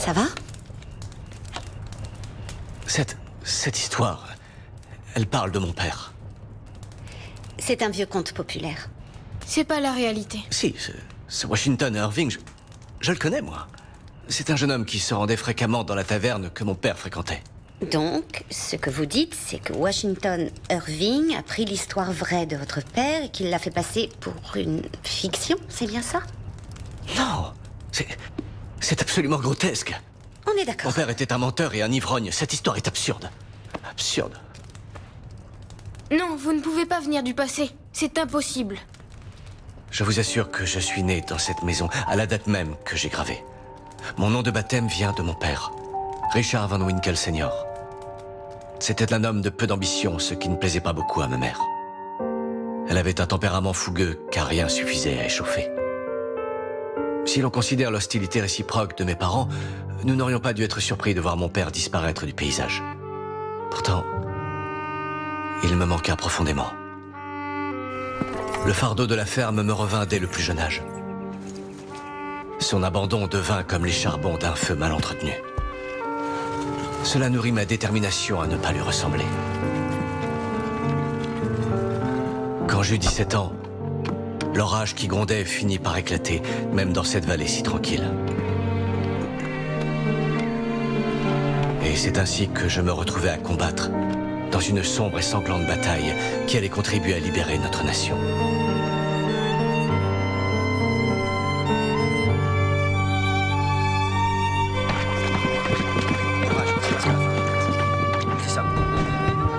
Ça va? Cette histoire, elle parle de mon père. C'est un vieux conte populaire. C'est pas la réalité. Si, c'est Washington Irving. Je le connais, moi. C'est un jeune homme qui se rendait fréquemment dans la taverne que mon père fréquentait. Donc, ce que vous dites, c'est que Washington Irving a pris l'histoire vraie de votre père et qu'il l'a fait passer pour une fiction, c'est bien ça? Non, c'est absolument grotesque. On est Mon d'accord. père était un menteur et un ivrogne. Cette histoire est absurde. Absurde. Non, vous ne pouvez pas venir du passé. C'est impossible. Je vous assure que je suis né dans cette maison à la date même que j'ai gravée. Mon nom de baptême vient de mon père, Richard Van Winkle Sr. C'était un homme de peu d'ambition, ce qui ne plaisait pas beaucoup à ma mère. Elle avait un tempérament fougueux, car rien suffisait à échauffer. Si l'on considère l'hostilité réciproque de mes parents, nous n'aurions pas dû être surpris de voir mon père disparaître du paysage. Pourtant, il me manqua profondément. Le fardeau de la ferme me revint dès le plus jeune âge. Son abandon devint comme les charbons d'un feu mal entretenu. Cela nourrit ma détermination à ne pas lui ressembler. Quand j'eus 17 ans, l'orage qui grondait finit par éclater, même dans cette vallée si tranquille. Et c'est ainsi que je me retrouvais à combattre dans une sombre et sanglante bataille qui allait contribuer à libérer notre nation.